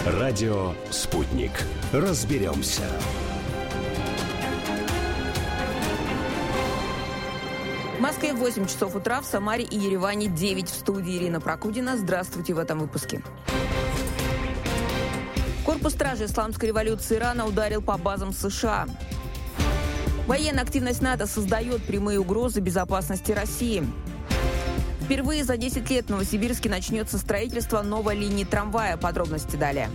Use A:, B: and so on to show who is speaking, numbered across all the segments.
A: Радио «Спутник». Разберемся.
B: В Москве 8 часов утра, в Самаре и Ереване 9. В студии Ирина Прокудина. Здравствуйте в этом выпуске. Корпус стражи исламской революции Ирана ударил по базам США. Военная активность НАТО создает прямые угрозы безопасности России. Впервые за 10 лет в Новосибирске начнется строительство новой линии трамвая. Подробности далее.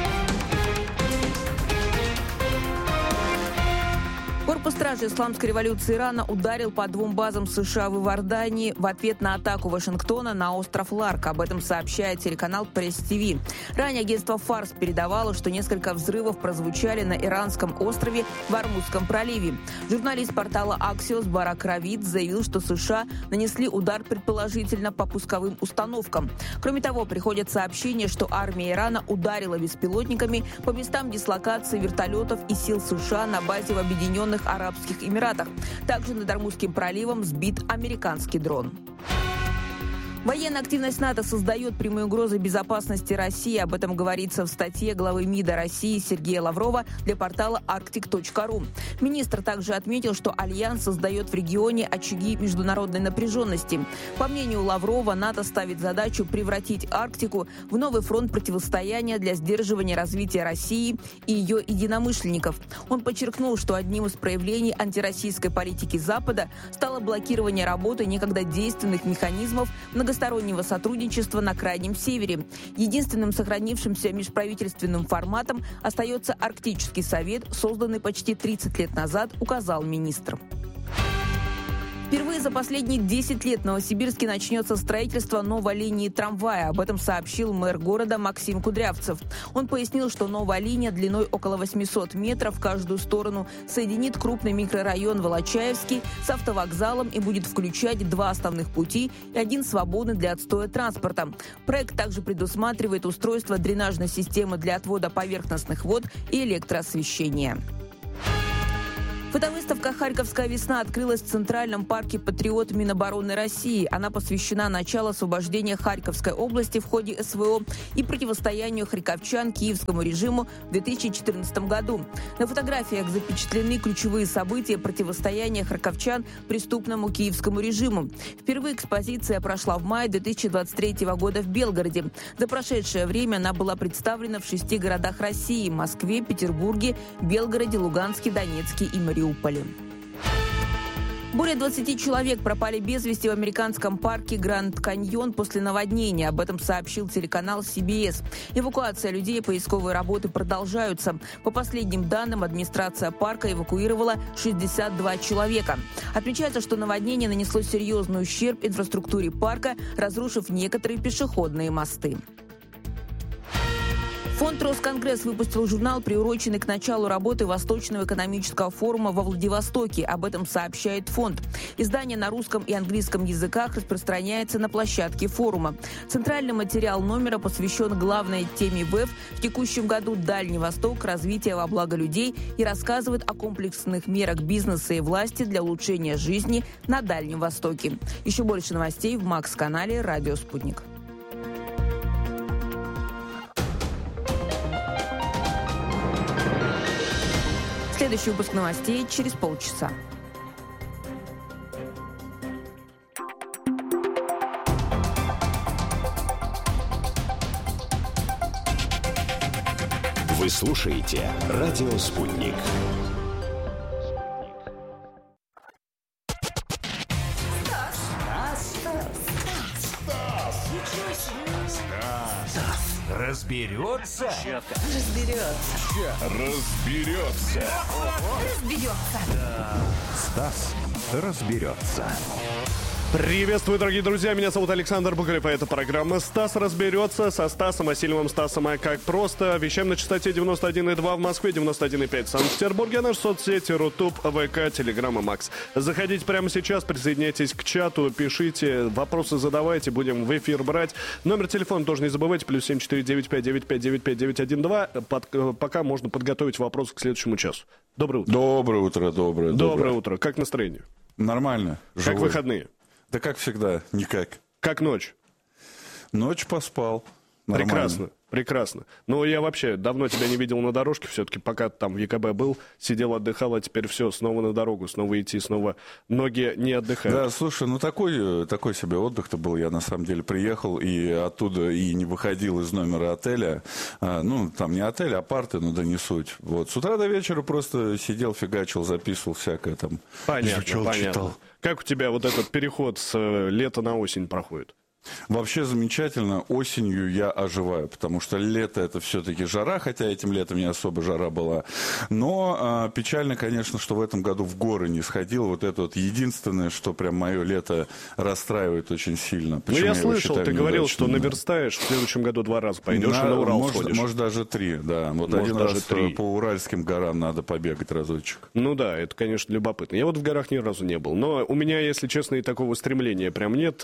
B: Корпус стражи исламской революции Ирана ударил по двум базам США в Иордании в ответ на атаку Вашингтона на остров Ларк. Об этом сообщает телеканал Пресс-ТВ. Ранее агентство Фарс передавало, что несколько взрывов прозвучали на иранском острове в Ормузском проливе. Журналист портала Axios Барак Равид заявил, что США нанесли удар предположительно по пусковым установкам. Кроме того, приходят сообщения, что армия Ирана ударила беспилотниками по местам дислокации вертолетов и сил США на базе в Объединенных Арабских Эмиратах. Также над Ормузским проливом сбит американский дрон. Военная активность НАТО создает прямые угрозы безопасности России. Об этом говорится в статье главы МИДа России Сергея Лаврова для портала Arctic.ru. Министр также отметил, что Альянс создает в регионе очаги международной напряженности. По мнению Лаврова, НАТО ставит задачу превратить Арктику в новый фронт противостояния для сдерживания развития России и ее единомышленников. Он подчеркнул, что одним из проявлений антироссийской политики Запада стало блокирование работы некогда действенных механизмов многостороннего сотрудничества на Крайнем Севере. Единственным сохранившимся межправительственным форматом остается Арктический совет, созданный почти 30 лет назад, указал министр. Впервые за последние 10 лет в Новосибирске начнется строительство новой линии трамвая. Об этом сообщил мэр города Максим Кудрявцев. Он пояснил, что новая линия длиной около 800 метров в каждую сторону соединит крупный микрорайон Волочаевский с автовокзалом и будет включать 2 основных пути и 1 свободный для отстоя транспорта. Проект также предусматривает устройство дренажной системы для отвода поверхностных вод и электроосвещения. Фотовыставка «Харьковская весна» открылась в Центральном парке «Патриот» Минобороны России. Она посвящена началу освобождения Харьковской области в ходе СВО и противостоянию харьковчан киевскому режиму в 2014 году. На фотографиях запечатлены ключевые события противостояния харьковчан преступному киевскому режиму. Впервые экспозиция прошла в мае 2023 года в Белгороде. За прошедшее время она была представлена в 6 городах России – Москве, Петербурге, Белгороде, Луганске, Донецке и Мариуполе. Более 20 человек пропали без вести в американском парке Гранд Каньон после наводнения. Об этом сообщил телеканал CBS. Эвакуация людей и поисковые работы продолжаются. По последним данным, администрация парка эвакуировала 62 человека. Отмечается, что наводнение нанесло серьезный ущерб инфраструктуре парка, разрушив некоторые пешеходные мосты. Фонд «Росконгресс» выпустил журнал, приуроченный к началу работы Восточного экономического форума во Владивостоке. Об этом сообщает фонд. Издание на русском и английском языках распространяется на площадке форума. Центральный материал номера посвящен главной теме ВЭФ в текущем году «Дальний Восток. Развитие во благо людей» и рассказывает о комплексных мерах бизнеса и власти для улучшения жизни на Дальнем Востоке. Еще больше новостей в МАКС-канале «Радио Спутник». Следующий выпуск новостей через полчаса.
A: Вы слушаете «Радио Спутник».
C: Разберется?
A: Стас разберется.
D: Приветствую, дорогие друзья, меня зовут Александр Бугарев, и это программа «Стас разберется». Со Стасом Васильевым, Стасом как просто. Вещаем на частоте 91,2 в Москве, 91,5 в Санкт-Петербурге, наши соцсети, Рутуб, ВК, Телеграм и Макс. Заходите прямо сейчас, присоединяйтесь к чату, пишите, вопросы задавайте, будем в эфир брать. Номер телефона тоже не забывайте, +7 495 959 5912. Пока можно подготовить вопрос к следующему часу. Доброе утро.
E: Доброе утро,
D: Доброе утро. Как настроение?
E: Нормально.
D: Как
E: живой.
D: выходные?
E: Да как всегда, никак.
D: Как ночь?
E: Ночь поспал.
D: Прекрасно. Прекрасно. Но я вообще давно тебя не видел на дорожке, все-таки пока там в ЕКБ был, сидел, отдыхал, а теперь все, снова на дорогу, снова идти, снова ноги не отдыхают.
E: Да, слушай, ну такой себе отдых-то был, я на самом деле приехал и оттуда и не выходил из номера отеля, ну там не отель, а парты, ну да не суть. Вот, с утра до вечера просто сидел, фигачил, записывал всякое там.
D: Понятно,
E: изучал,
D: понятно.
E: читал.
D: Как у тебя вот этот переход с лета на осень проходит?
E: Вообще замечательно. Осенью я оживаю, потому что лето это все-таки жара, хотя этим летом не особо жара была. Но печально, конечно, что в этом году в горы не сходил. Вот это вот единственное, что прям мое лето расстраивает очень сильно.
D: Ну я слышал, ты говорил, что наверстаешь, в следующем году 2 раза пойдешь и на Урал сходишь.
E: Может даже 3, да. Вот может, один раз 3. По Уральским горам надо побегать разочек.
D: Ну да, это, конечно, любопытно. Я вот в горах ни разу не был. Но у меня, если честно, и такого стремления прям нет.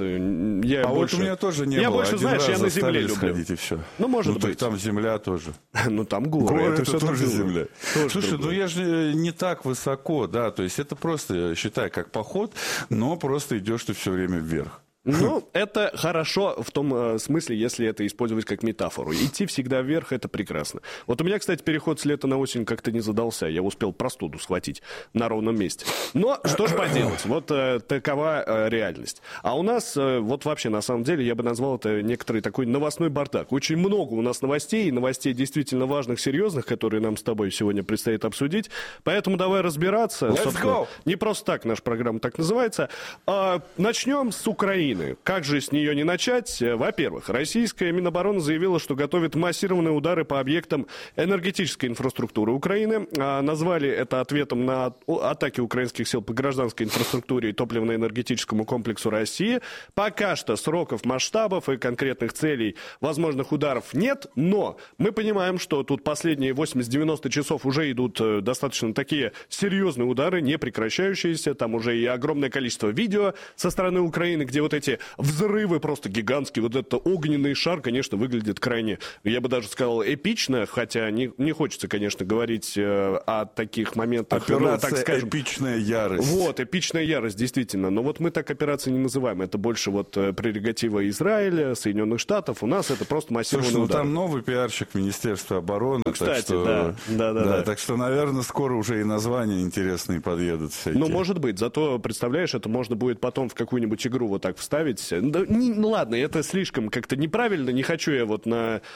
E: У меня тоже не было.
D: Я больше, знаешь, я на земле люблю.
E: Сходить, и все.
D: Ну, может быть.
E: Там земля тоже.
D: Ну, там горы.
E: Это все тоже земля. Слушай,
D: другое.
E: ну я же не так высоко, да. То есть это просто, считай, как поход, но просто идешь ты все время вверх.
D: Ну, это хорошо в том смысле, если это использовать как метафору. Идти всегда вверх, это прекрасно. Вот у меня, кстати, переход с лета на осень как-то не задался. Я успел простуду схватить на ровном месте. Но что ж поделать, вот такова реальность. А у нас, вот вообще, на самом деле, я бы назвал это некоторый такой новостной бардак. Очень много у нас новостей действительно важных, серьезных, которые нам с тобой сегодня предстоит обсудить. Поэтому давай разбираться.
E: Let's go!
D: Не просто так наша программа так называется. Начнем с Украины. Как же с нее не начать? Во-первых, российская Минобороны заявила, что готовит массированные удары по объектам энергетической инфраструктуры Украины. Назвали это ответом на атаки украинских сил по гражданской инфраструктуре и топливно-энергетическому комплексу России. Пока что сроков, масштабов и конкретных целей возможных ударов нет, но мы понимаем, что тут последние 80-90 часов уже идут достаточно такие серьезные удары, не прекращающиеся. Там уже и огромное количество видео со стороны Украины, где вот эти взрывы просто гигантские. Вот этот огненный шар, конечно, выглядит крайне, я бы даже сказал, эпично, хотя не хочется, конечно, говорить о таких моментах.
E: Операция
D: так скажем,
E: «Эпичная ярость».
D: Вот, эпичная ярость, действительно. Но вот мы так операции не называем. Это больше вот прерогатива Израиля, Соединенных Штатов. У нас это просто массированный удар.
E: Там новый пиарщик Министерства обороны.
D: Кстати,
E: так что,
D: да.
E: Так что, наверное, скоро уже и названия интересные подъедут всякие.
D: Ну, может быть. Зато, представляешь, это можно будет потом в какую-нибудь игру вот так вставить. Ну ладно, это слишком как-то неправильно, не хочу я вот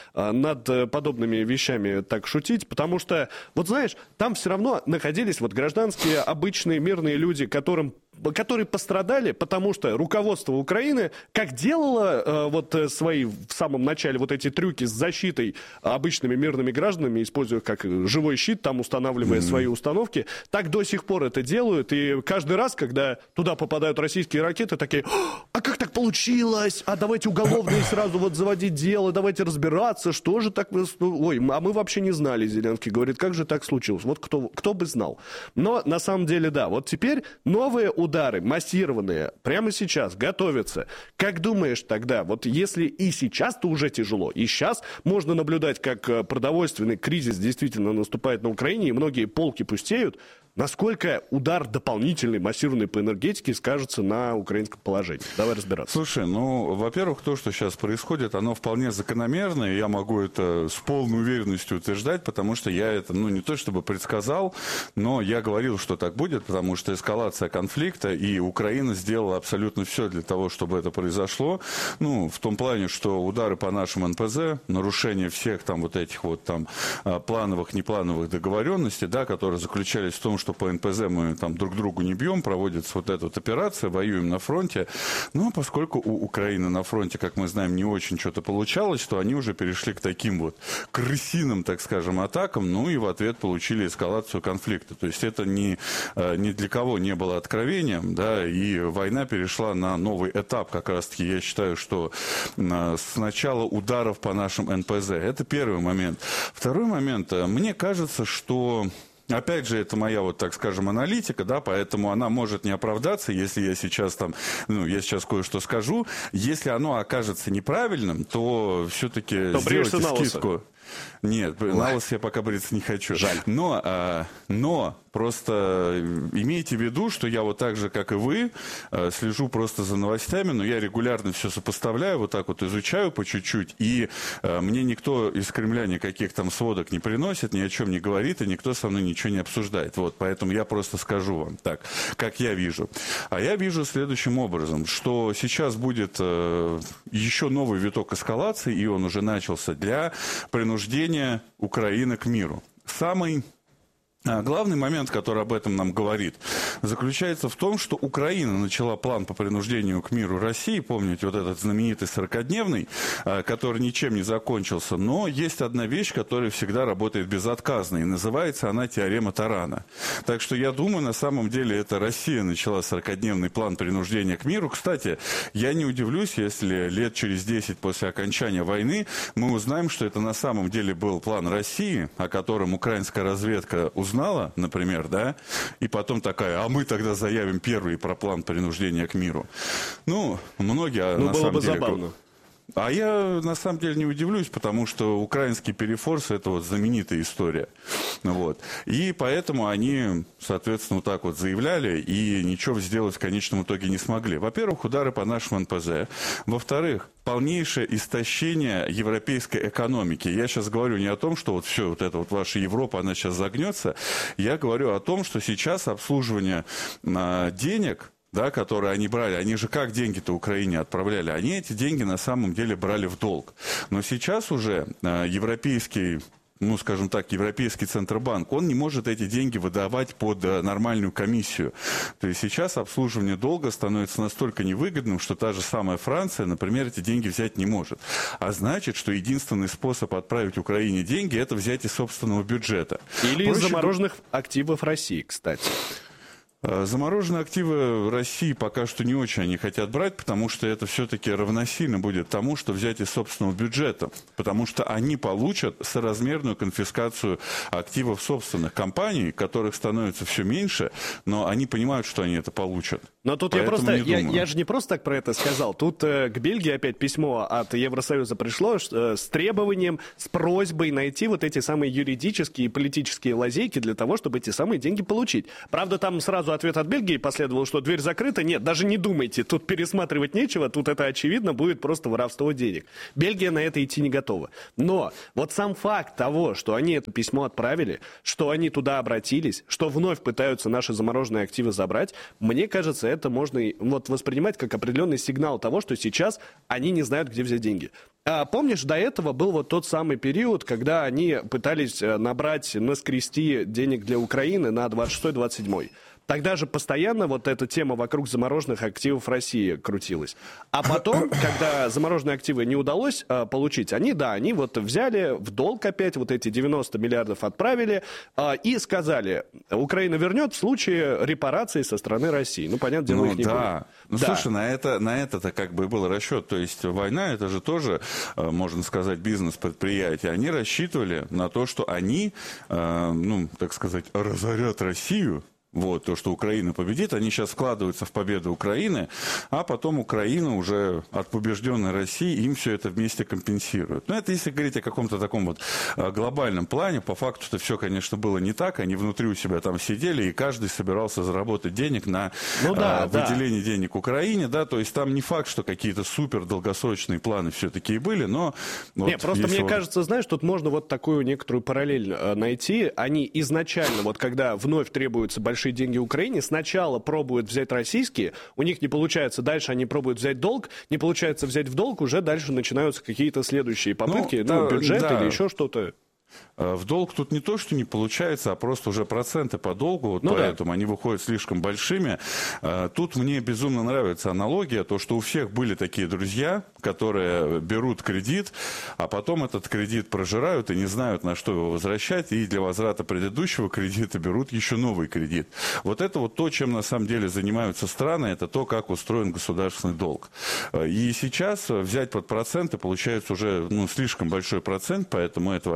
D: над подобными вещами так шутить, потому что, вот знаешь, там все равно находились вот гражданские, обычные, мирные люди, которые пострадали, потому что руководство Украины, как делало свои в самом начале вот эти трюки с защитой обычными мирными гражданами, используя как живой щит, там устанавливая свои установки, так до сих пор это делают, и каждый раз, когда туда попадают российские ракеты, такие: а как так получилось? А давайте уголовные сразу вот заводить дело, давайте разбираться, что же так... Ой, а мы вообще не знали, Зеленский говорит, как же так случилось? Вот кто бы знал. Но на самом деле, да, вот теперь новые удары, массированные, прямо сейчас готовятся. Как думаешь тогда, вот если и сейчас-то уже тяжело, и сейчас можно наблюдать, как продовольственный кризис действительно наступает на Украине, и многие полки пустеют, насколько удар дополнительный, массированный по энергетике скажется на украинском положении? Давай разбираться.
E: Слушай, ну, во-первых, то, что сейчас происходит, оно вполне закономерно, и я могу это с полной уверенностью утверждать, потому что я это, не то чтобы предсказал, но я говорил, что так будет, потому что эскалация конфликта, и Украина сделала абсолютно все для того, чтобы это произошло. Ну, в том плане, что удары по нашим НПЗ, нарушение всех там вот этих вот там плановых, неплановых договоренностей, да, которые заключались в том, что по НПЗ мы там друг другу не бьем, проводится вот эта вот операция, воюем на фронте. Но поскольку у Украины на фронте, как мы знаем, не очень что-то получалось, то они уже перешли к таким вот крысиным, так скажем, атакам, ну и в ответ получили эскалацию конфликта. То есть это ни для кого не было откровением, да, и война перешла на новый этап, как раз-таки, я считаю, что с начала ударов по нашим НПЗ. Это первый момент. Второй момент. Мне кажется, что... Опять же, это моя, вот так скажем, аналитика, да, поэтому она может не оправдаться, если я сейчас там, я сейчас кое-что скажу. Если оно окажется неправильным, то все-таки сделайте скидку. Нет, на лысо я пока бриться не хочу.
D: Жаль.
E: Но просто имейте в виду, что я вот так же, как и вы, слежу просто за новостями, но я регулярно все сопоставляю, вот так вот изучаю по чуть-чуть, и мне никто из Кремля никаких там сводок не приносит, ни о чем не говорит, и никто со мной ничего не обсуждает. Вот, поэтому я просто скажу вам так, как я вижу. А я вижу следующим образом, что сейчас будет еще новый виток эскалации, и он уже начался, для принуждения Украины к миру. Самый главный момент, который об этом нам говорит, заключается в том, что Украина начала план по принуждению к миру России, помните, вот этот знаменитый 40-дневный, который ничем не закончился, но есть одна вещь, которая всегда работает безотказно, и называется она теорема Тарана. Так что я думаю, на самом деле, это Россия начала 40-дневный план принуждения к миру. Кстати, я не удивлюсь, если лет через 10 после окончания войны мы узнаем, что это на самом деле был план России, о котором украинская разведка узнала, например, да, и потом такая, а мы тогда заявим первый про план принуждения к миру. Ну, многие, на
D: было
E: самом
D: бы
E: деле...
D: забавно.
E: А я, на самом деле, не удивлюсь, потому что украинский перефорс – это вот знаменитая история. Вот. И поэтому они, соответственно, вот так вот заявляли и ничего сделать в конечном итоге не смогли. Во-первых, удары по нашему НПЗ. Во-вторых, полнейшее истощение европейской экономики. Я сейчас говорю не о том, что вот все, вот эта вот ваша Европа, она сейчас загнется. Я говорю о том, что сейчас обслуживание денег, да, которые они брали, они же как деньги-то Украине отправляли? Они эти деньги на самом деле брали в долг. Но сейчас уже европейский, ну, скажем так, Европейский Центробанк, он не может эти деньги выдавать под нормальную комиссию. То есть сейчас обслуживание долга становится настолько невыгодным, что та же самая Франция, например, эти деньги взять не может. А значит, что единственный способ отправить Украине деньги – это взять из собственного бюджета.
D: Или из замороженных активов России, кстати.
E: Замороженные активы России пока что не очень они хотят брать, потому что это все-таки равносильно будет тому, что взять из собственного бюджета. Потому что они получат соразмерную конфискацию активов собственных компаний, которых становится все меньше, но они понимают, что они это получат.
D: Но тут я же не просто так про это сказал. Тут к Бельгии опять письмо от Евросоюза пришло с требованием, с просьбой найти вот эти самые юридические и политические лазейки для того, чтобы эти самые деньги получить. Правда, там сразу ответ от Бельгии последовал, что дверь закрыта. Нет, даже не думайте, тут пересматривать нечего, тут это очевидно будет просто воровство денег. Бельгия на это идти не готова. Но вот сам факт того, что они это письмо отправили, что они туда обратились, что вновь пытаются наши замороженные активы забрать, мне кажется, это можно вот воспринимать как определенный сигнал того, что сейчас они не знают, где взять деньги. А помнишь, до этого был вот тот самый период, когда они пытались наскрести денег для Украины на 26-27. Тогда же постоянно вот эта тема вокруг замороженных активов России крутилась. А потом, когда замороженные активы не удалось получить, они вот взяли в долг опять, вот эти 90 миллиардов отправили и сказали, Украина вернет в случае репараций со стороны России. Ну, понятное дело, их не будет.
E: Ну, слушай, на это-то как бы был расчет. То есть война, это же тоже, можно сказать, бизнес-предприятие. Они рассчитывали на то, что они, так сказать, разорят Россию. Вот, то, что Украина победит, они сейчас вкладываются в победу Украины, а потом Украина уже от побежденной России им все это вместе компенсирует. Но это если говорить о каком-то таком вот глобальном плане, по факту-то все, конечно, было не так, они внутри у себя там сидели, и каждый собирался заработать денег на выделение денег Украине, да, то есть там не факт, что какие-то супер долгосрочные планы все-таки и были, но...
D: Нет, просто мне кажется, знаешь, тут можно вот такую некоторую параллель найти, они изначально, вот когда вновь требуются большие деньги Украине, сначала пробуют взять российские, у них не получается, дальше они пробуют взять долг, не получается взять в долг, уже дальше начинаются какие-то следующие попытки, бюджет или еще что-то.
E: В долг тут не то, что не получается, а просто уже проценты по долгу, поэтому они выходят слишком большими. Тут мне безумно нравится аналогия, то, что у всех были такие друзья, которые берут кредит, а потом этот кредит прожирают и не знают, на что его возвращать, и для возврата предыдущего кредита берут еще новый кредит. Вот это вот то, чем на самом деле занимаются страны, это то, как устроен государственный долг. И сейчас взять под проценты получается уже слишком большой процент, поэтому этого они делать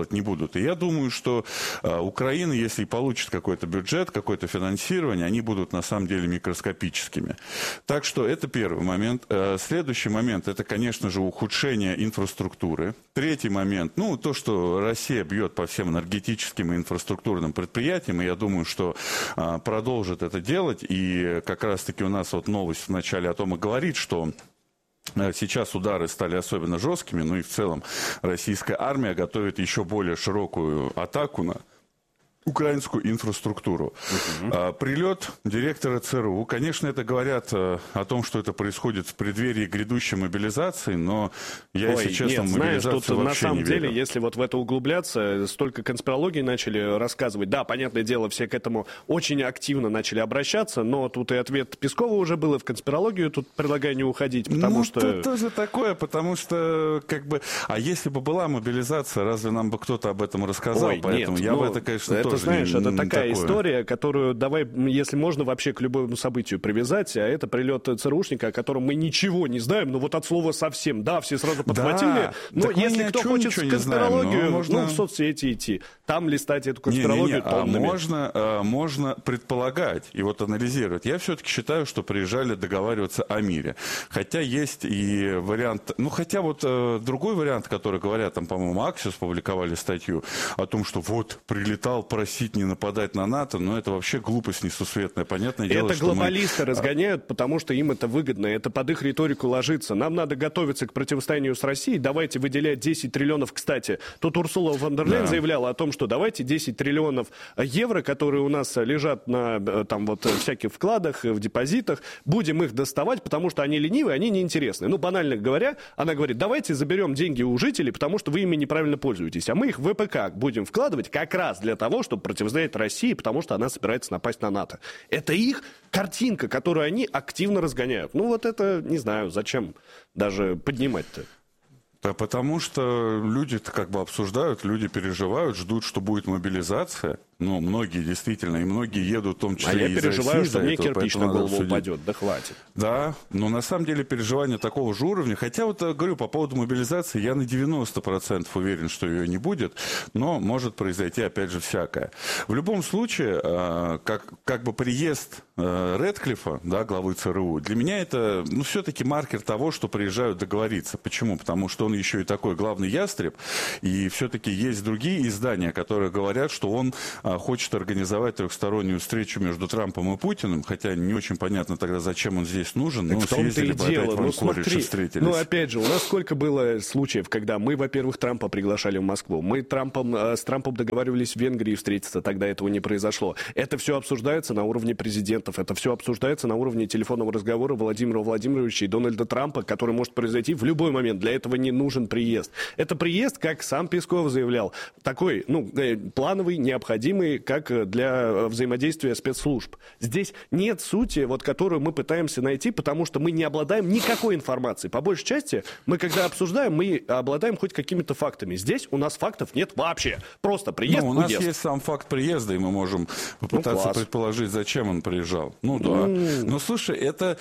E: делать не будут. И я думаю, что Украина, если получит какой-то бюджет, какое-то финансирование, они будут на самом деле микроскопическими. Так что это первый момент. Следующий момент, это, конечно же, ухудшение инфраструктуры. Третий момент, то, что Россия бьет по всем энергетическим и инфраструктурным предприятиям, и я думаю, что продолжит это делать. И как раз-таки у нас вот новость в начале о том и говорит, что сейчас удары стали особенно жесткими, и в целом российская армия готовит еще более широкую атаку на украинскую инфраструктуру. Прилет директора ЦРУ. Конечно, это говорят о том, что это происходит в преддверии грядущей мобилизации, но я, если честно, в мобилизацию
D: тут
E: вообще
D: на самом
E: не
D: деле,
E: верю.
D: если вот в это углубляться, столько конспирологии начали рассказывать. Да, понятное дело, все к этому очень активно начали обращаться, но тут и ответ Пескова уже был, и в конспирологию тут предлагаю не уходить, потому что...
E: Тут тоже такое, потому что, а если бы была мобилизация, разве нам бы кто-то об этом рассказал? Поэтому я бы это, конечно, тоже
D: знаешь, это такая
E: такое.
D: история, которую давай, если можно, вообще к любому событию привязать, а это прилет ЦРУшника, о котором мы ничего не знаем, но вот от слова совсем, да, все сразу подхватили.
E: Да,
D: но если кто хочет в конспирологию, можно в соцсети идти, там листать эту конспирологию тоннами.
E: Можно предполагать и вот анализировать. Я все-таки считаю, что приезжали договариваться о мире. Хотя есть и вариант, другой вариант, который говорят, там, по-моему, Axios публиковали статью о том, что вот прилетал просить не нападать на НАТО, но это вообще глупость несусветная. Понятное дело,
D: это глобалисты разгоняют, потому что им это выгодно, это под их риторику ложится. Нам надо готовиться к противостоянию с Россией, давайте выделять 10 триллионов. Кстати, тут Урсула фон дер Ляйен заявляла о том, что давайте 10 триллионов евро, которые у нас лежат на всяких вкладах, в депозитах, будем их доставать, потому что они ленивые, они неинтересны. Банально говоря, она говорит, давайте заберем деньги у жителей, потому что вы ими неправильно пользуетесь, а мы их в ВПК будем вкладывать как раз для того, чтобы противостоять России, потому что она собирается напасть на НАТО. Это их картинка, которую они активно разгоняют. Это, не знаю, зачем даже поднимать-то.
E: Да потому что люди-то обсуждают, люди переживают, ждут, что будет мобилизация. Многие действительно, и многие едут в том числе из России.
D: А я переживаю, что мне кирпич на голову упадет. Да хватит.
E: Да, но на самом деле переживания такого же уровня. Хотя говорю, по поводу мобилизации, я на 90% уверен, что ее не будет, но может произойти, опять же, всякое. В любом случае, приезд Рэдклиффа, главы ЦРУ, для меня это, все-таки маркер того, что приезжают договориться. Почему? Потому что он еще и такой главный ястреб, и все-таки есть другие издания, которые говорят, что он хочет организовать трехстороннюю встречу между Трампом и Путиным, хотя не очень понятно тогда, зачем он здесь нужен.
D: Так в том-то и дело. Смотри, опять же, у нас сколько было случаев, когда мы, во-первых, Трампа приглашали в Москву, мы с Трампом договаривались в Венгрии встретиться, тогда этого не произошло. Это все обсуждается на уровне президентов, это все обсуждается на уровне телефонного разговора Владимира Владимировича и Дональда Трампа, который может произойти в любой момент. Для этого не нужен приезд. Это приезд, как сам Песков заявлял, такой, плановый, необходимый, как для взаимодействия спецслужб. Здесь нет сути, которую мы пытаемся найти, потому что мы не обладаем никакой информацией. По большей части, мы когда обсуждаем, мы обладаем хоть какими-то фактами. Здесь у нас фактов нет вообще. Просто приезд,
E: у нас есть сам факт приезда, и мы можем попытаться предположить, зачем он приезжал. Но слушай, это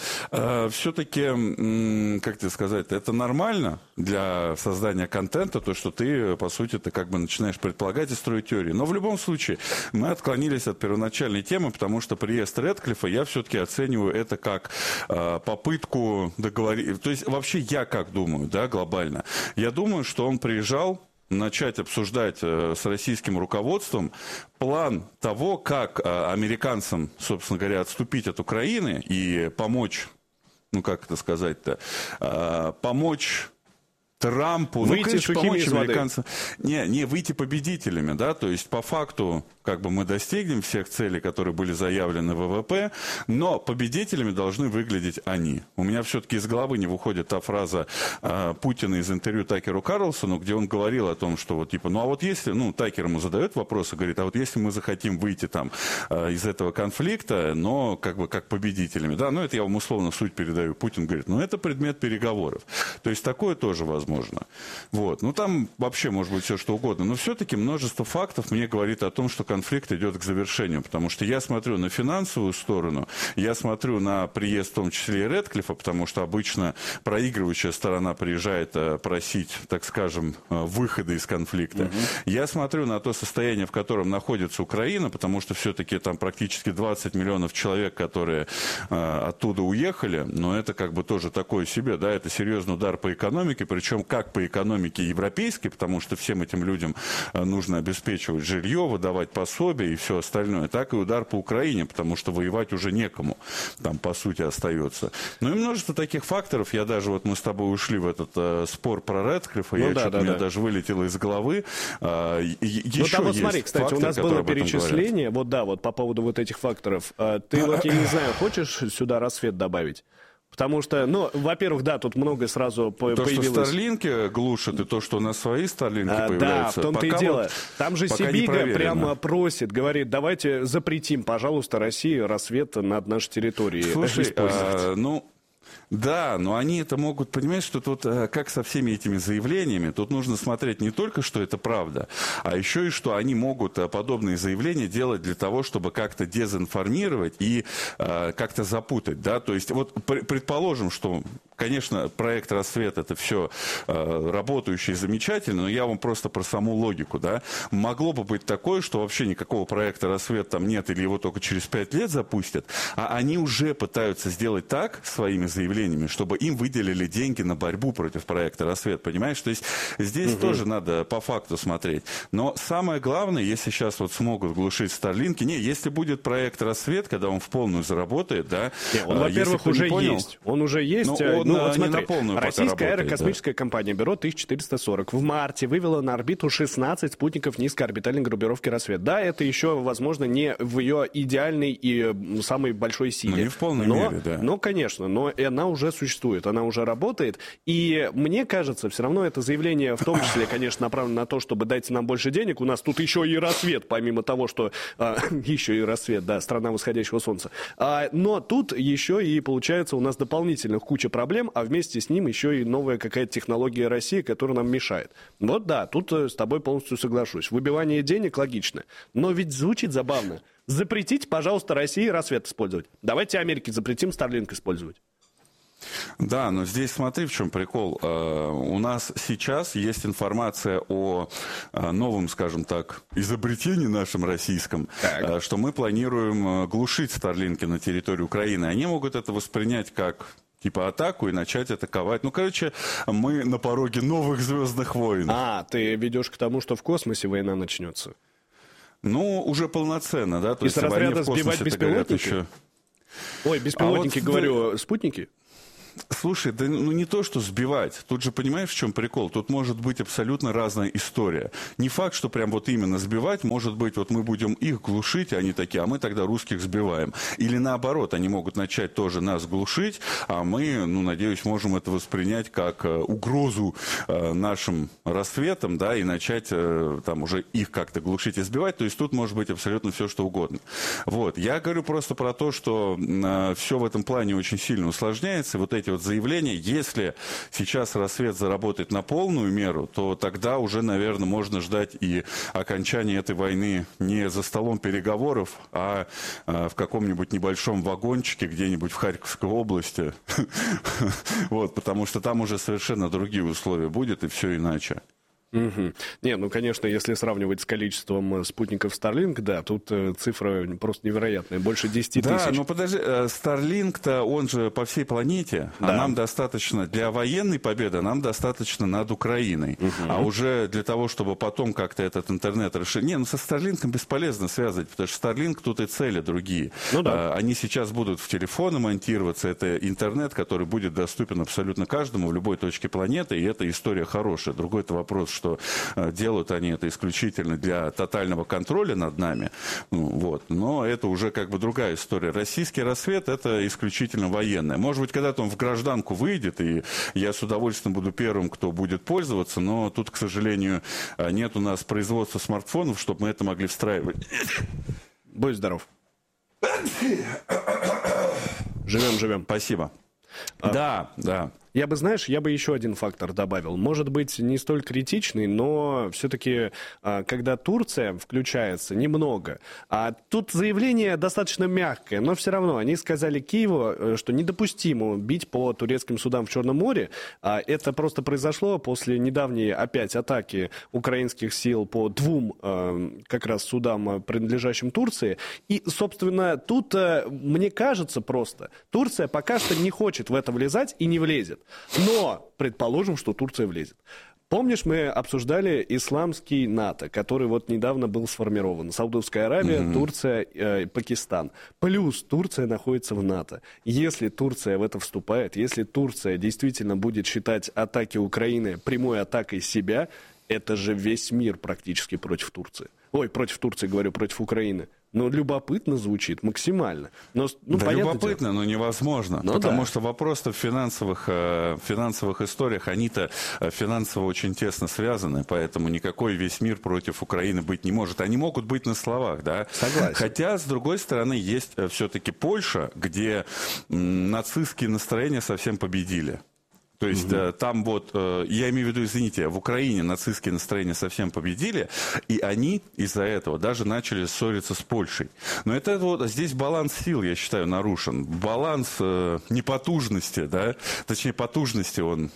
E: все-таки, как тебе сказать, это нормально для создания контента, то, что ты, по сути, начинаешь предполагать и строить теории. Но в любом случае, мы отклонились от первоначальной темы, потому что приезд Рэдклиффа я все-таки оцениваю это как попытку договориться. То есть вообще я как думаю, глобально. Я думаю, что он приезжал начать обсуждать с российским руководством план того, как американцам, собственно говоря, отступить от Украины и помочь, помочь Трампу,
D: выйти сухими из воды.
E: Не выйти победителями, то есть по факту мы достигнем всех целей, которые были заявлены в ВВП, но победителями должны выглядеть они. У меня все-таки из головы не выходит та фраза Путина из интервью Такеру Карлсону, где он говорил о том, что если, Такер ему задает вопросы, говорит, если мы захотим выйти из этого конфликта, но как победителями, это я вам условно суть передаю, Путин говорит, это предмет переговоров. То есть такое тоже возможно. возможно. Вот. Ну, там вообще может быть все что угодно. Но все-таки множество фактов мне говорит о том, что конфликт идет к завершению. Потому что я смотрю на финансовую сторону, я смотрю на приезд, в том числе и Рэдклиффа, потому что обычно проигрывающая сторона приезжает просить, так скажем, выхода из конфликта. Я смотрю на то состояние, в котором находится Украина, потому что все-таки там практически 20 миллионов человек, которые оттуда уехали, но это как бы тоже такое себе, да, это серьезный удар по экономике, причем как по экономике европейской, потому что всем этим людям нужно обеспечивать жилье, выдавать пособия и все остальное, так и удар по Украине, потому что воевать уже некому, там по сути остается. Ну и множество таких факторов, я даже, вот мы с тобой ушли в этот спор про Рэдклиффа, у меня даже вылетело из головы. Еще
D: там вот смотри, кстати, у нас было перечисление, вот да, вот по поводу вот этих факторов. Ты вот, я не знаю, хочешь сюда рассвет добавить? Потому что, ну, во-первых, да, тут много сразу появилось.
E: То, что Starlink глушат, и то, что у нас свои Starlink появляются.
D: Да, в том-то и дело. Там же Сибига прямо просит, говорит, давайте запретим, пожалуйста, России рассвет над нашей территорией.
E: Слушай, да, но они это могут понимать, что тут, как со всеми этими заявлениями, тут нужно смотреть не только, что это правда, а еще и, что они могут подобные заявления делать для того, чтобы как-то дезинформировать и как-то запутать, да, то есть вот предположим, что, конечно, проект «Рассвет» — это все работающий и замечательно, но я вам просто про саму логику, да, могло бы быть такое, что вообще никакого проекта «Рассвет» там нет, или его только через 5 лет запустят, а они уже пытаются сделать так своими заявлениями, чтобы им выделили деньги на борьбу против проекта «Рассвет», понимаешь? То есть здесь тоже надо по факту смотреть. Но самое главное, если сейчас вот смогут глушить Starlink, если будет проект «Рассвет», когда он в полную заработает, да...
D: Он, во-первых, уже есть. Он уже есть. Вот смотри, российская аэрокосмическая компания «Бюро 1440» в марте вывела на орбиту 16 спутников низкоорбитальной группировки «Рассвет». Да, это еще, возможно, не в ее идеальной и самой большой силе.
E: Не в полной мере, да.
D: Но, конечно, но она уже существует, она уже работает. И мне кажется, все равно это заявление, в том числе, конечно, направлено на то, чтобы дать нам больше денег. У нас тут еще и «Рассвет», помимо того, что... еще и «Рассвет», да, страна восходящего солнца. Но тут еще и, получается, у нас дополнительных куча проблем, а вместе с ним еще и новая какая-то технология России, которая нам мешает. Вот да, тут с тобой полностью соглашусь. Выбивание денег логично. Но ведь звучит забавно. Запретите, пожалуйста, России «Рассвет» использовать. Давайте Америке запретим Starlink использовать.
E: Да, но здесь смотри, в чем прикол. У нас сейчас есть информация о новом, скажем так, изобретении нашем российском, что мы планируем глушить Starlink на территории Украины. Они могут это воспринять как... типа атаку и начать атаковать. Ну, короче, мы на пороге новых «Звездных войн».
D: Ты ведешь к тому, что в космосе война начнется?
E: Ну, уже полноценно, да? То
D: из разряда сбивать беспилотники? Ой, беспилотники, говорю, спутники?
E: Слушай, да ну не то, что сбивать. Тут же понимаешь, в чем прикол? Тут может быть абсолютно разная история. Не факт, что прям вот именно сбивать. Может быть, вот мы будем их глушить, а они такие, а мы тогда русских сбиваем. Или наоборот, они могут начать тоже нас глушить, а мы, ну, надеюсь, можем это воспринять как угрозу нашим рассветам, да, и начать там уже их как-то глушить и сбивать. То есть тут может быть абсолютно все, что угодно. Вот. Я говорю просто про то, что все в этом плане очень сильно усложняется. Вот эти вот заявления, если сейчас «Рассвет» заработает на полную меру, то тогда уже, наверное, можно ждать и окончания этой войны не за столом переговоров, а в каком-нибудь небольшом вагончике где-нибудь в Харьковской области. Вот, потому что там уже совершенно другие условия будет, и все иначе.
D: Не, ну, конечно, если сравнивать с количеством спутников Starlink, да, тут цифра просто невероятная, больше 10 тысяч.
E: Да, но подожди, Starlink-то, он же по всей планете, да. А нам достаточно, для военной победы нам достаточно над Украиной. А уже для того, чтобы потом как-то этот интернет расширить... Не, ну, со Starlink бесполезно связывать, потому что Starlink тут и цели другие. Ну, да. Они сейчас будут в телефоны монтироваться, это интернет, который будет доступен абсолютно каждому в любой точке планеты, и эта история хорошая. Другой-то вопрос, что делают они это исключительно для тотального контроля над нами. Вот. Но это уже как бы другая история. Российский «Рассвет» — это исключительно военное. Может быть, когда-то он в гражданку выйдет, и я с удовольствием буду первым, кто будет пользоваться, но тут, к сожалению, нет у нас производства смартфонов, чтобы мы это могли встраивать.
D: Будь здоров. Живем.
E: Спасибо. Да.
D: Я бы еще один фактор добавил. Может быть, не столь критичный, но все-таки, когда Турция включается, немного. А тут заявление достаточно мягкое, но все равно они сказали Киеву, что недопустимо бить по турецким судам в Черном море. Это просто произошло после недавней опять атаки украинских сил по двум как раз судам, принадлежащим Турции. И, собственно, тут, мне кажется просто, Турция пока что не хочет в это влезать и не влезет. Но предположим, что Турция влезет. Помнишь, мы обсуждали исламский НАТО, который вот недавно был сформирован. Саудовская Аравия, Турция, Пакистан. Плюс Турция находится в НАТО. Если Турция в это вступает, если Турция действительно будет считать атаки Украины прямой атакой себя, это же весь мир практически против Турции. Ой, против Турции, говорю, против Украины. Ну, любопытно звучит максимально. Но,
E: да, любопытно, но невозможно. Потому что вопрос-то в финансовых историях, они-то финансово очень тесно связаны, поэтому никакой весь мир против Украины быть не может. Они могут быть на словах, да?
D: Согласен.
E: Хотя, с другой стороны, есть все-таки Польша, где нацистские настроения совсем победили. То есть там вот, я имею в виду, извините, в Украине нацистские настроения совсем победили, и они из-за этого даже начали ссориться с Польшей. Но это вот здесь баланс сил, я считаю, нарушен. Баланс непотужности, да, точнее потужности, он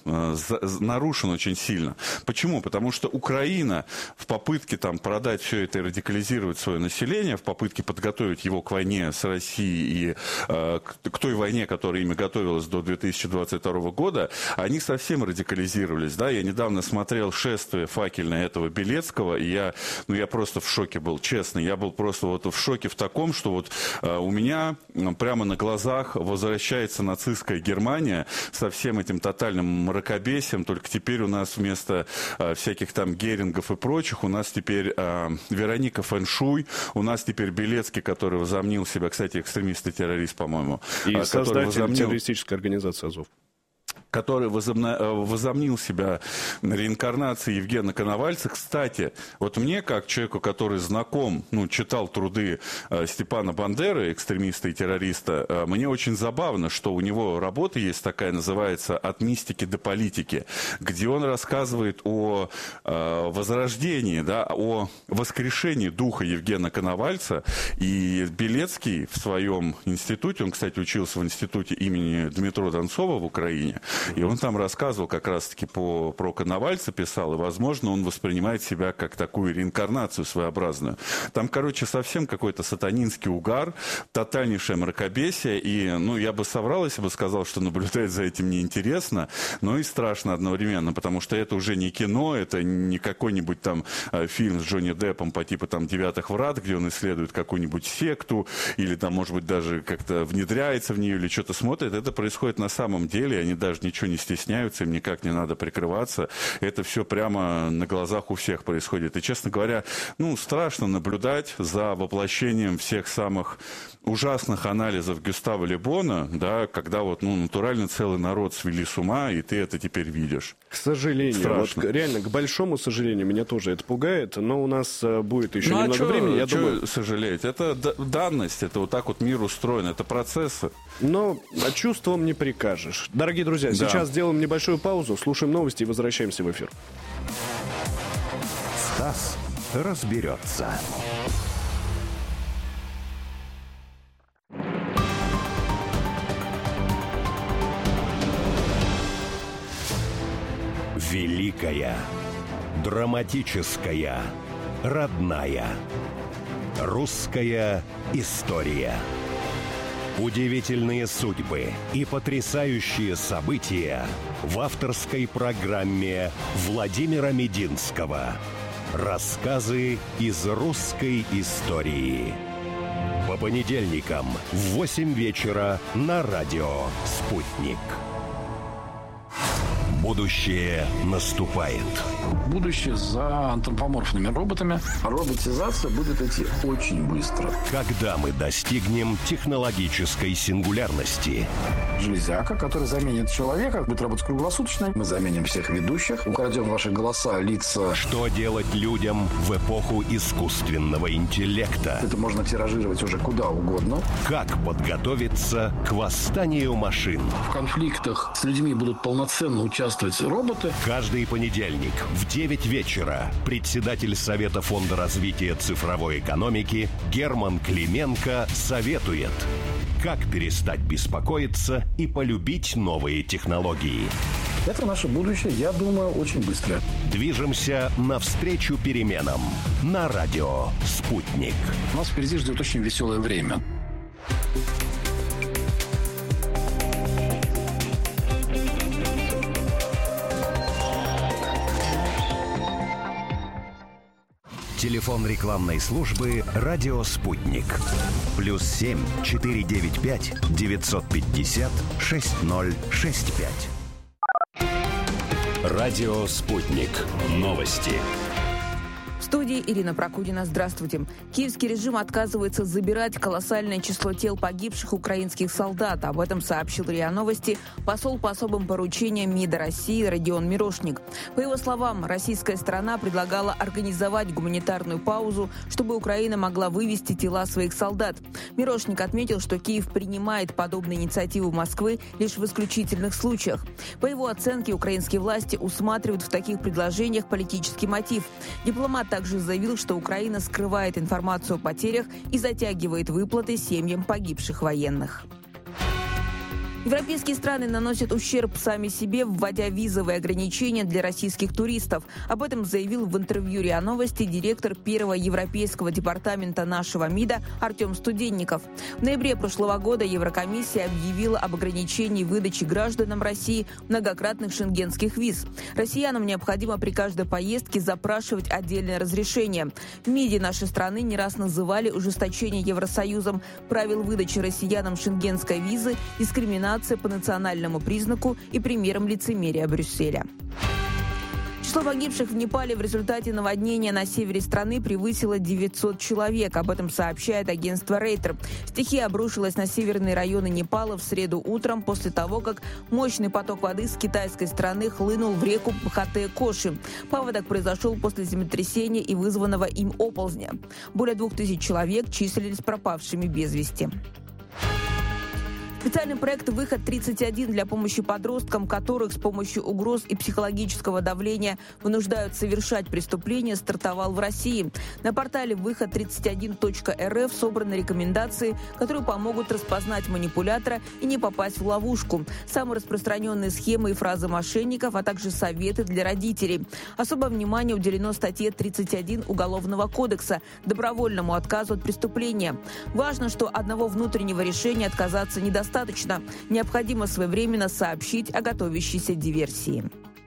E: нарушен очень сильно. Почему? Потому что Украина в попытке там продать все это и радикализировать свое население, в попытке подготовить его к войне с Россией и к той войне, которая ими готовилась до 2022 года, они совсем радикализировались, да, я недавно смотрел шествие факельное этого Белецкого, и я просто в шоке был, честно, я был просто вот в шоке в таком, что вот у меня прямо на глазах возвращается нацистская Германия со всем этим тотальным мракобесием, только теперь у нас вместо всяких там Герингов и прочих, у нас теперь Вероника Фэншуй, у нас теперь Белецкий, который возомнил себя, кстати, экстремист и террорист, по-моему.
D: И создатель террористической организации «Азов».
E: Который возомнил себя реинкарнацией Евгена Коновальца. Кстати, вот мне, как человеку, который знаком, читал труды Степана Бандеры, экстремиста и террориста, мне очень забавно, что у него работа есть такая, называется «От мистики до политики», где он рассказывает о возрождении, да, о воскрешении духа Евгена Коновальца. И Белецкий в своем институте, он, кстати, учился в институте имени Дмитро Донцова в Украине, и он там рассказывал как раз-таки про Коновальца, писал, и, возможно, он воспринимает себя как такую реинкарнацию своеобразную. Там, короче, совсем какой-то сатанинский угар, тотальнейшее мракобесие, и, я бы соврал, если бы сказал, что наблюдать за этим неинтересно, но и страшно одновременно, потому что это уже не кино, это не какой-нибудь там фильм с Джонни Деппом по типу там «Девятых врат», где он исследует какую-нибудь секту, или там, может быть, даже как-то внедряется в нее, или что-то смотрит. Это происходит на самом деле, они даже ничего не стесняются, им никак не надо прикрываться. Это все прямо на глазах у всех происходит. И, честно говоря, страшно наблюдать за воплощением всех самых ужасных анализов Гюстава Ле Бона, да, когда натурально целый народ свели с ума, и ты это теперь видишь.
D: К сожалению, реально, к большому сожалению, меня тоже это пугает, но у нас будет еще немного времени, я думаю...
E: сожалеть? Это данность, это вот так вот мир устроен, это процессы.
D: Но чувством не прикажешь. Дорогие друзья, сейчас сделаем небольшую паузу, слушаем новости и возвращаемся в эфир.
A: Стас разберется. Великая, драматическая, родная. Русская история. Удивительные судьбы и потрясающие события в авторской программе Владимира Мединского. Рассказы из русской истории. По понедельникам в 8 вечера на радио «Спутник». Будущее наступает.
F: Будущее за антропоморфными роботами.
G: Роботизация будет идти очень быстро.
A: Когда мы достигнем технологической сингулярности?
F: Железяка, которая заменит человека, будет работать круглосуточно.
G: Мы заменим всех ведущих, украдем ваши голоса, лица.
A: Что делать людям в эпоху искусственного интеллекта?
G: Это можно тиражировать уже куда угодно.
A: Как подготовиться к восстанию машин?
F: В конфликтах с людьми будут полноценно участвовать роботы.
A: Каждый понедельник в 9 вечера председатель Совета фонда развития цифровой экономики Герман Клименко советует, как перестать беспокоиться и полюбить новые технологии.
F: Это наше будущее, я думаю, очень быстро.
A: Движемся навстречу переменам на радио «Спутник».
F: Нас впереди ждет очень веселое время.
A: Телефон рекламной службы «Радио Спутник». +7 495 950 6065. Радио Спутник. Новости.
B: В студии Ирина Прокудина. Здравствуйте. Киевский режим отказывается забирать колоссальное число тел погибших украинских солдат. Об этом сообщил РИА Новости посол по особым поручениям МИДа России Родион Мирошник. По его словам, российская сторона предлагала организовать гуманитарную паузу, чтобы Украина могла вывести тела своих солдат. Мирошник отметил, что Киев принимает подобные инициативы Москвы лишь в исключительных случаях. По его оценке, украинские власти усматривают в таких предложениях политический мотив. Дипломат также заявил, что Украина скрывает информацию о потерях и затягивает выплаты семьям погибших военных. Европейские страны наносят ущерб сами себе, вводя визовые ограничения для российских туристов. Об этом заявил в интервью РИА Новости директор первого европейского департамента нашего МИДа Артем Студенников. В ноябре прошлого года Еврокомиссия объявила об ограничении выдачи гражданам России многократных шенгенских виз. Россиянам необходимо при каждой поездке запрашивать отдельное разрешение. В МИДе нашей страны не раз называли ужесточение Евросоюзом правил выдачи россиянам шенгенской визы дискриминацией по национальному признаку и примером лицемерия Брюсселя. Число погибших в Непале в результате наводнения на севере страны превысило 900 человек. Об этом сообщает агентство Рейтер. Стихия обрушилась на северные районы Непала в среду утром после того, как мощный поток воды с китайской стороны хлынул в реку Пхатэ-Коши. Паводок произошел после землетрясения и вызванного им оползня. Более 2000 человек числились пропавшими без вести. Специальный проект «Выход-31» для помощи подросткам, которых с помощью угроз и психологического давления вынуждают совершать преступления, стартовал в России. На портале выход31.рф собраны рекомендации, которые помогут распознать манипулятора и не попасть в ловушку. Самые распространенные схемы и фразы мошенников, а также советы для родителей. Особое внимание уделено статье 31 Уголовного кодекса – добровольному отказу от преступления. Важно, что одного внутреннего решения отказаться недостаточно. Необходимо своевременно сообщить о готовящейся диверсии.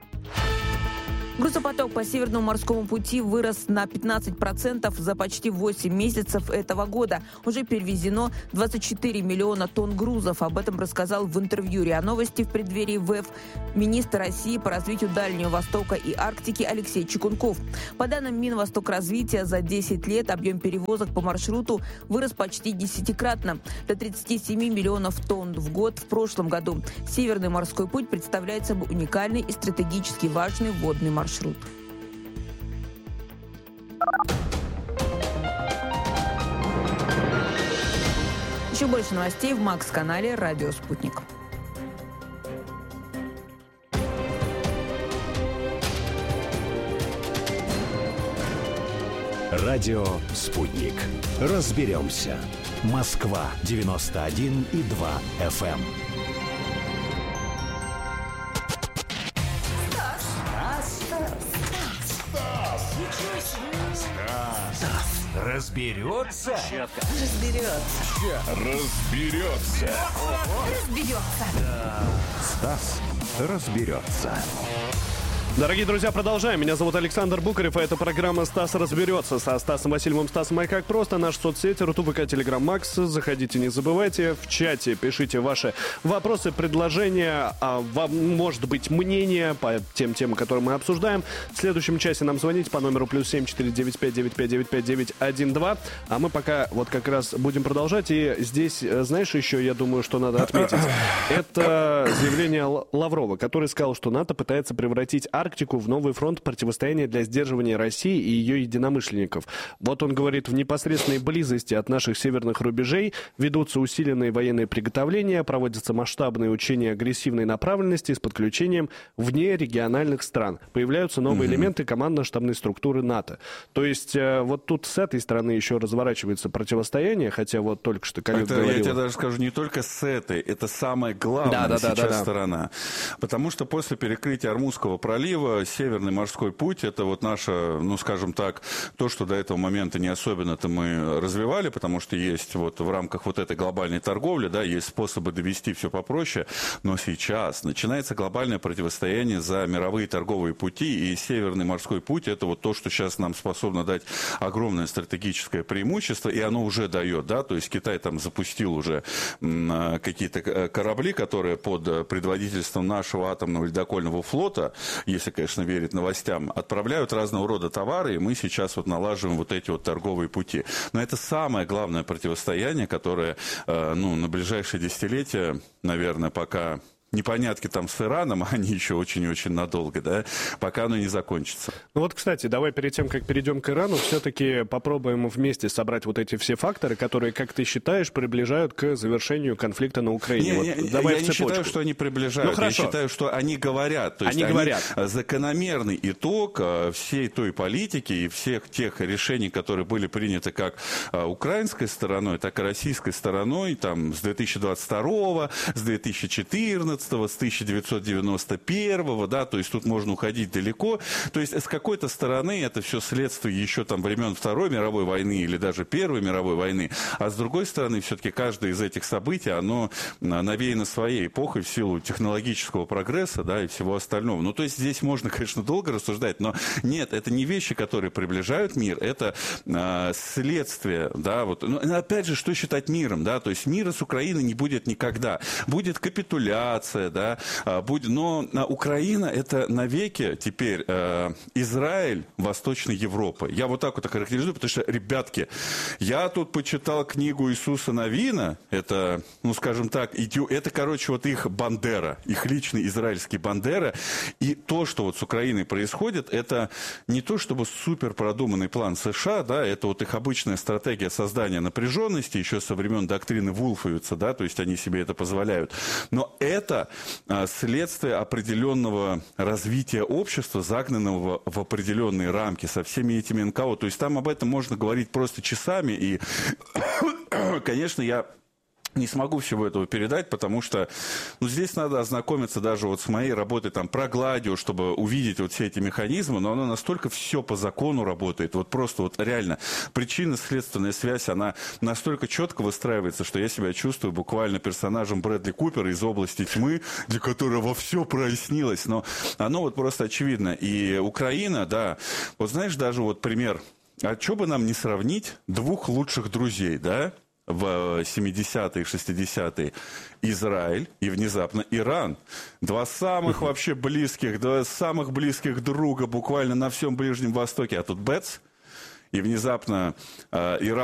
B: Грузопоток по Северному морскому пути вырос на 15% за почти 8 месяцев этого года. Уже перевезено 24 миллиона тонн грузов. Об этом рассказал в интервью РИА Новости в преддверии ВЭФ министр России по развитию Дальнего Востока и Арктики Алексей Чекунков. По данным Минвостокразвития, за 10 лет объем перевозок по маршруту вырос почти 10-кратно – до 37 миллионов тонн в год в прошлом году. Северный морской путь представляет собой уникальный и стратегически важный водный маршрут. Еще больше новостей в Макс-канале «Радио Спутник».
A: Радио «Спутник». Разберемся. Москва 91,2 FM.
C: Разберется?
A: Стас разберется.
D: Дорогие друзья, продолжаем. Меня зовут Александр Букарев, а это программа «Стас разберется». Со Стасом Васильевым, Стасом и как просто. Наши соцсети, Рутуб, ВК, Телеграм, Макс. Заходите, не забывайте. В чате пишите ваши вопросы, предложения, может быть, мнения по тем темам, которые мы обсуждаем. В следующем часе нам звоните по номеру +7 495 955 912. А мы пока вот как раз будем продолжать. И здесь, знаешь, еще, я думаю, что надо отметить. Это заявление Лаврова, который сказал, что НАТО пытается превратить Арктику в новый фронт противостояния для сдерживания России и ее единомышленников. Вот он говорит, в непосредственной близости от наших северных рубежей ведутся усиленные военные приготовления, проводятся масштабные учения агрессивной направленности с подключением внерегиональных стран. Появляются новые элементы командно-штабной структуры НАТО. То есть вот тут с этой стороны еще разворачивается противостояние, хотя вот только что коллега говорил...
E: Я тебе даже скажу, не только с этой, это самая главная сторона. Потому что после перекрытия Ормузского пролива Северный морской путь, это вот наше, ну, скажем так, то, что до этого момента не особенно-то мы развивали, потому что есть вот в рамках вот этой глобальной торговли, да, есть способы довести все попроще, но сейчас начинается глобальное противостояние за мировые торговые пути, и Северный морской путь, это вот то, что сейчас нам способно дать огромное стратегическое преимущество, и оно уже дает, да, то есть Китай там запустил уже какие-то корабли, которые под предводительством нашего атомного ледокольного флота, если, конечно, верить новостям, отправляют разного рода товары, и мы сейчас вот налаживаем вот эти вот торговые пути. Но это самое главное противостояние, которое, на ближайшие десятилетия, наверное, пока... непонятки там с Ираном, они еще очень-очень надолго, да, пока оно не закончится.
D: Ну вот, кстати, давай перед тем, как перейдем к Ирану, все-таки попробуем вместе собрать вот эти все факторы, которые, как ты считаешь, приближают к завершению конфликта на Украине.
E: Я не считаю, что они приближают, я считаю, что они говорят. То есть они говорят. Закономерный итог всей той политики и всех тех решений, которые были приняты как украинской стороной, так и российской стороной, там, с 2022, с 2014, с 1991, да, то есть тут можно уходить далеко. То есть с какой-то стороны это все следствие еще там времен Второй мировой войны или даже Первой мировой войны, а с другой стороны все-таки каждое из этих событий, оно навеяно своей эпохой в силу технологического прогресса, да, и всего остального. Ну, то есть здесь можно, конечно, долго рассуждать, но нет, это не вещи, которые приближают мир, это следствие, да, вот. Но, опять же, что считать миром, да, то есть мира с Украиной не будет никогда. Будет капитуляция, да, но Украина это навеки теперь Израиль Восточной Европы. Я вот так вот характеризую, потому что, ребятки, я тут почитал книгу Иисуса Навина, это, ну, скажем так, это, короче, вот их Бандера, их личный израильский Бандера, и то, что вот с Украиной происходит, это не то, чтобы супер продуманный план США, да, это вот их обычная стратегия создания напряженности, еще со времен доктрины Вулфовица, да, то есть они себе это позволяют, но это следствие определенного развития общества, загнанного в определенные рамки со всеми этими НКО. То есть там об этом можно говорить просто часами. И, конечно, я не смогу всего этого передать, потому что здесь надо ознакомиться даже вот с моей работой там про Гладио, чтобы увидеть вот все эти механизмы, но оно настолько все по закону работает, вот просто вот реально причинно-следственная связь, она настолько четко выстраивается, что я себя чувствую буквально персонажем Брэдли Купера из «Области тьмы», для которого все прояснилось, но оно вот просто очевидно. И Украина, да, вот знаешь, даже вот пример, а что бы нам не сравнить двух лучших друзей, да, в 70-е, 60-е Израиль и внезапно Иран. Два самых вообще близких, два самых близких друга буквально на всем Ближнем Востоке. А тут бэц, и внезапно Иран